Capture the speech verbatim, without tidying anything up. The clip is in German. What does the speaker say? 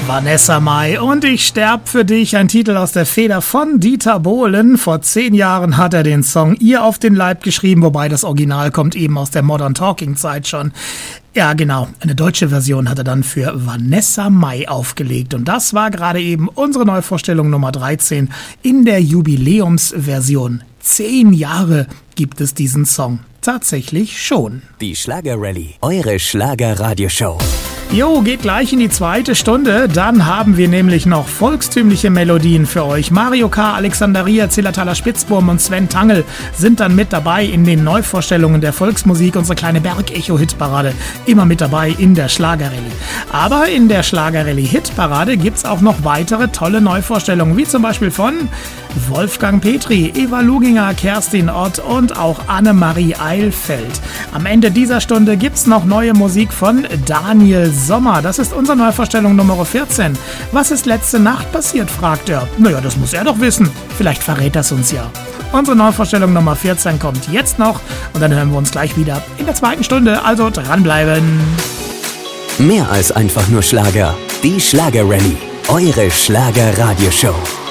Vanessa Mai und Ich sterb für dich, ein Titel aus der Feder von Dieter Bohlen. Vor zehn Jahren hat er den Song ihr auf den Leib geschrieben, wobei das Original kommt eben aus der Modern Talking Zeit schon. Ja, genau. Eine deutsche Version hat er dann für Vanessa Mai aufgelegt. Und das war gerade eben unsere Neuvorstellung Nummer dreizehn in der Jubiläumsversion. Zehn Jahre gibt es diesen Song. Tatsächlich schon. Die Schlager-Rallye, eure Schlager-Radioshow. Jo, geht gleich in die zweite Stunde. Dann haben wir nämlich noch volkstümliche Melodien für euch. Mario K., Alexandria, Zillertaler Spitzburm und Sven Tangl sind dann mit dabei in den Neuvorstellungen der Volksmusik. Unsere kleine Berg-Echo-Hitparade immer mit dabei in der Schlager-Rallye. Aber in der Schlager-Rallye-Hitparade gibt's auch noch weitere tolle Neuvorstellungen, wie zum Beispiel von Wolfgang Petri, Eva Luginger, Kerstin Ott und auch Annemarie Eilfeld. Am Ende dieser Stunde gibt's noch neue Musik von Daniel Sommer. Das ist unsere Neuvorstellung Nummer vierzehn. Was ist letzte Nacht passiert, fragt er. Naja, das muss er doch wissen. Vielleicht verrät das uns ja. Unsere Neuvorstellung Nummer vierzehn kommt jetzt noch und dann hören wir uns gleich wieder in der zweiten Stunde. Also dranbleiben. Mehr als einfach nur Schlager. Die Schlager-Rallye, eure Schlager-Radioshow.